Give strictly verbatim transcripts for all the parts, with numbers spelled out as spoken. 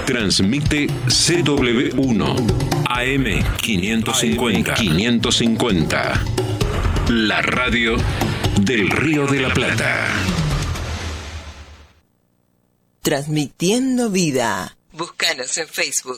Transmite C W uno A M quinientos cincuenta. quinientos cincuenta. La radio del Río de la Plata. Transmitiendo vida. Búscanos en Facebook.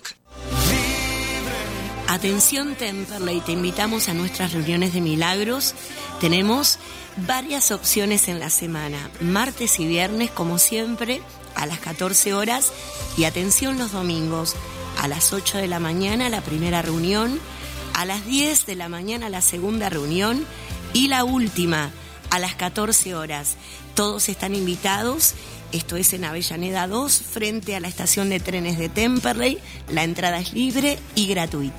Atención Temperley, te invitamos a nuestras reuniones de milagros. Tenemos varias opciones en la semana, martes y viernes como siempre a las catorce horas, y atención los domingos a las ocho de la mañana la primera reunión, a las diez de la mañana la segunda reunión y la última a las catorce horas. Todos están invitados. Esto es en Avellaneda dos, frente a la estación de trenes de Temperley. La entrada es libre y gratuita.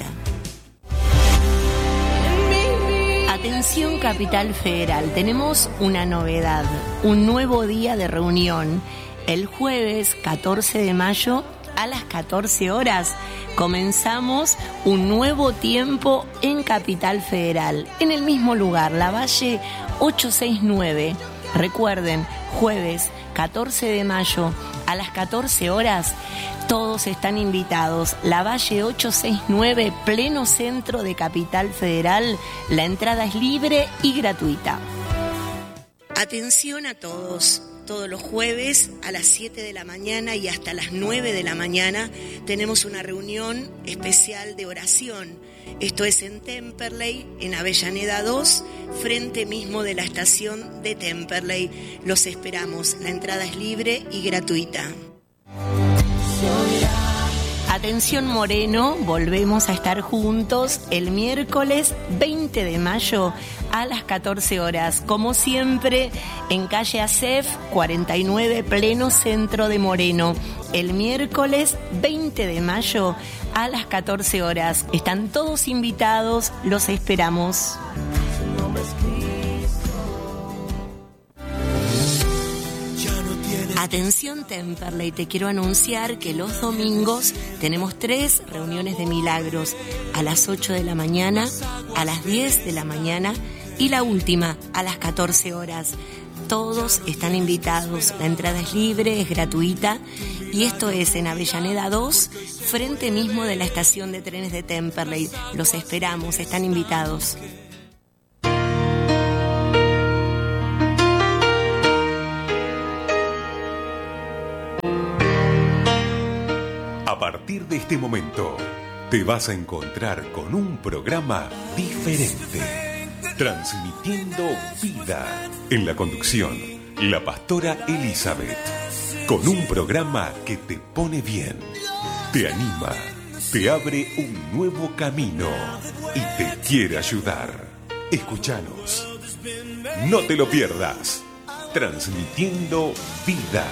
Atención Capital Federal, tenemos una novedad, un nuevo día de reunión. El jueves catorce de mayo a las catorce horas comenzamos un nuevo tiempo en Capital Federal, en el mismo lugar, La Valle ochocientos sesenta y nueve. Recuerden, jueves catorce de mayo a las catorce horas, todos están invitados. La Valle ochocientos sesenta y nueve, pleno centro de Capital Federal. La entrada es libre y gratuita. Atención a todos. Todos los jueves a las siete de la mañana y hasta las nueve de la mañana tenemos una reunión especial de oración. Esto es en Temperley, en Avellaneda dos, frente mismo de la estación de Temperley. Los esperamos. La entrada es libre y gratuita. Atención Moreno, volvemos a estar juntos el miércoles veinte de mayo a las catorce horas, como siempre en calle Acef cuarenta y nueve, pleno centro de Moreno. El miércoles veinte de mayo a las catorce horas. Están todos invitados, los esperamos. Atención Temperley, te quiero anunciar que los domingos tenemos tres reuniones de milagros, a las ocho de la mañana, a las diez de la mañana y la última a las catorce horas. Todos están invitados, la entrada es libre, es gratuita, y esto es en Avellaneda dos, frente mismo de la estación de trenes de Temperley. Los esperamos, están invitados. A partir de este momento, te vas a encontrar con un programa diferente, transmitiendo vida. En la conducción, la pastora Elizabeth, con un programa que te pone bien, te anima, te abre un nuevo camino y te quiere ayudar. Escúchanos, no te lo pierdas, transmitiendo vida.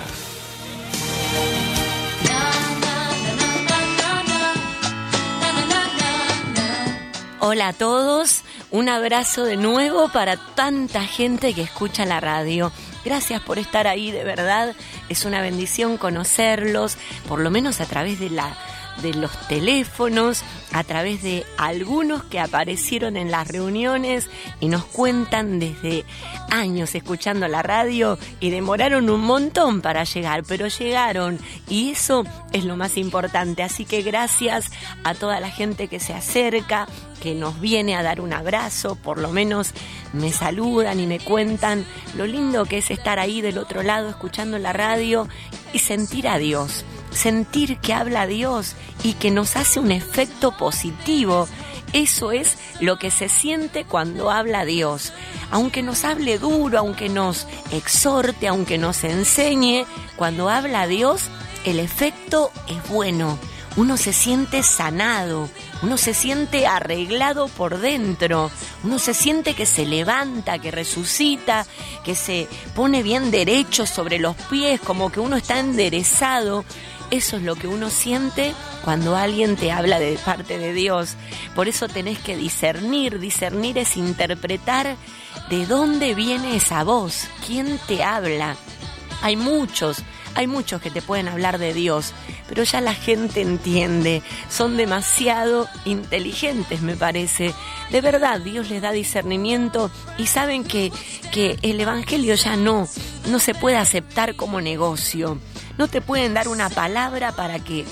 Hola a todos, un abrazo de nuevo para tanta gente que escucha la radio. Gracias por estar ahí, de verdad, es una bendición conocerlos, por lo menos a través de la de los teléfonos, a través de algunos que aparecieron en las reuniones y nos cuentan desde años escuchando la radio y demoraron un montón para llegar, pero llegaron y eso es lo más importante. Así que gracias a toda la gente que se acerca, que nos viene a dar un abrazo, por lo menos me saludan y me cuentan lo lindo que es estar ahí del otro lado escuchando la radio y sentir a Dios. Sentir que habla Dios y que nos hace un efecto positivo. Eso es lo que se siente cuando habla Dios. Aunque nos hable duro, aunque nos exhorte, aunque nos enseñe, cuando habla Dios, el efecto es bueno. Uno se siente sanado, uno se siente arreglado por dentro, uno se siente que se levanta, que resucita, que se pone bien derecho sobre los pies, como que uno está enderezado. Eso es lo que uno siente cuando alguien te habla de parte de Dios. Por eso tenés que discernir. Discernir es interpretar de dónde viene esa voz, quién te habla. Hay muchos, hay muchos que te pueden hablar de Dios, pero ya la gente entiende. Son demasiado inteligentes, me parece. De verdad, Dios les da discernimiento y saben que, que el evangelio ya no, no se puede aceptar como negocio. No te pueden dar una palabra para que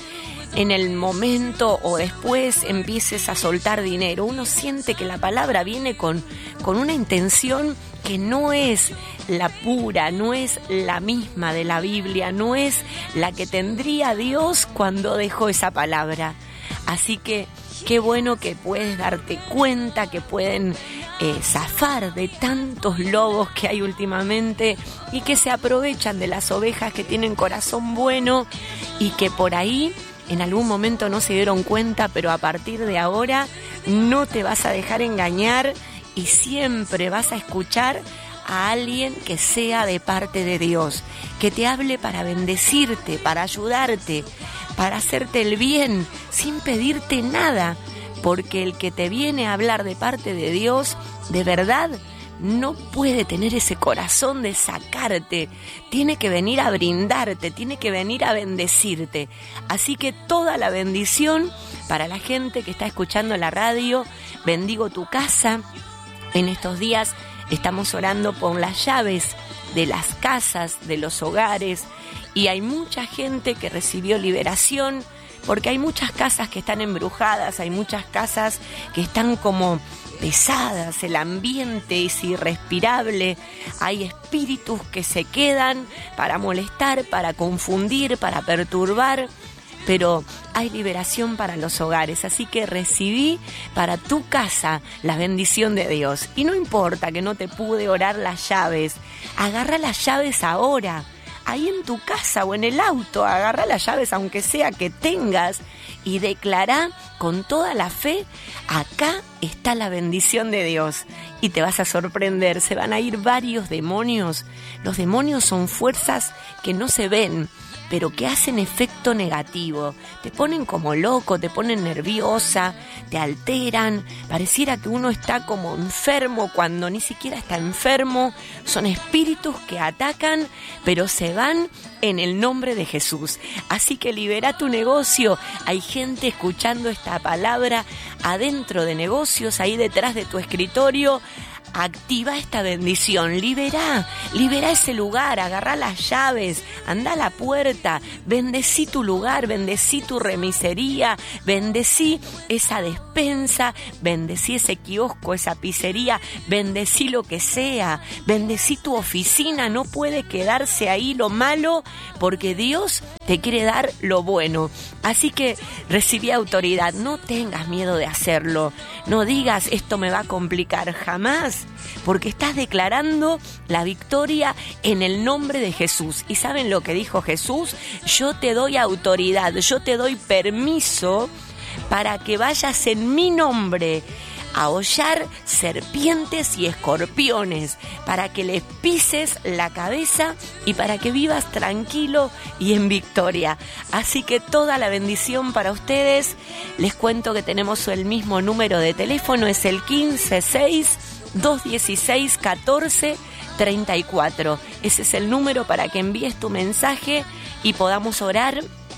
en el momento o después empieces a soltar dinero. Uno siente que la palabra viene con, con una intención que no es la pura, no es la misma de la Biblia, no es la que tendría Dios cuando dejó esa palabra. Así que qué bueno que puedes darte cuenta que pueden eh, zafar de tantos lobos que hay últimamente y que se aprovechan de las ovejas que tienen corazón bueno y que por ahí en algún momento no se dieron cuenta, pero a partir de ahora no te vas a dejar engañar y siempre vas a escuchar a alguien que sea de parte de Dios, que te hable para bendecirte, para ayudarte, para hacerte el bien, sin pedirte nada, porque el que te viene a hablar de parte de Dios, de verdad, no puede tener ese corazón de sacarte, tiene que venir a brindarte, tiene que venir a bendecirte. Así que toda la bendición para la gente que está escuchando la radio, bendigo tu casa. En estos días estamos orando por las llaves de las casas, de los hogares, y hay mucha gente que recibió liberación, porque hay muchas casas que están embrujadas, hay muchas casas que están como pesadas, el ambiente es irrespirable, hay espíritus que se quedan para molestar, para confundir, para perturbar, pero hay liberación para los hogares, así que recibí para tu casa la bendición de Dios. Y no importa que no te pude orar las llaves, agarra las llaves ahora, ahí en tu casa o en el auto, agarra las llaves aunque sea que tengas y declará con toda la fe, acá está la bendición de Dios. Y te vas a sorprender, se van a ir varios demonios. Los demonios son fuerzas que no se ven, pero que hacen efecto negativo, te ponen como loco, te ponen nerviosa, te alteran, pareciera que uno está como enfermo cuando ni siquiera está enfermo. Son espíritus que atacan, pero se van en el nombre de Jesús. Así que libera tu negocio. Hay gente escuchando esta palabra adentro de negocios, ahí detrás de tu escritorio. Activa esta bendición, libera, libera ese lugar, agarrá las llaves, anda a la puerta, bendecí tu lugar, bendecí tu remisería, bendecí esa despensa, bendecí ese kiosco, esa pizzería, bendecí lo que sea, bendecí tu oficina, no puede quedarse ahí lo malo porque Dios te quiere dar lo bueno. Así que recibí autoridad, no tengas miedo de hacerlo, no digas esto me va a complicar, jamás. Porque estás declarando la victoria en el nombre de Jesús. ¿Y saben lo que dijo Jesús? Yo te doy autoridad, yo te doy permiso para que vayas en mi nombre a hollar serpientes y escorpiones, para que les pises la cabeza y para que vivas tranquilo y en victoria. Así que toda la bendición para ustedes. Les cuento que tenemos el mismo número de teléfono, es el quince seis dos dieciséis catorce treinta y cuatro. Ese es el número para que envíes tu mensaje y podamos orar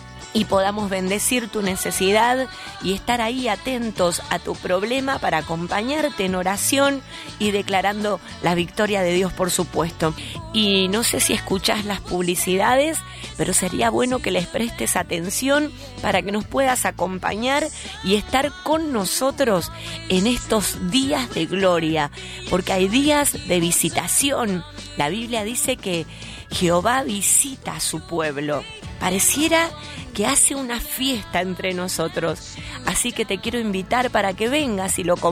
y podamos bendecir tu necesidad y estar ahí atentos a tu problema para acompañarte en oración y declarando la victoria de Dios, por supuesto. Y no sé si escuchás las publicidades, pero sería bueno que les prestes atención para que nos puedas acompañar y estar con nosotros en estos días de gloria, porque hay días de visitación. La Biblia dice que Jehová visita a su pueblo. Pareciera que hace una fiesta entre nosotros. Así que te quiero invitar para que vengas y lo compartas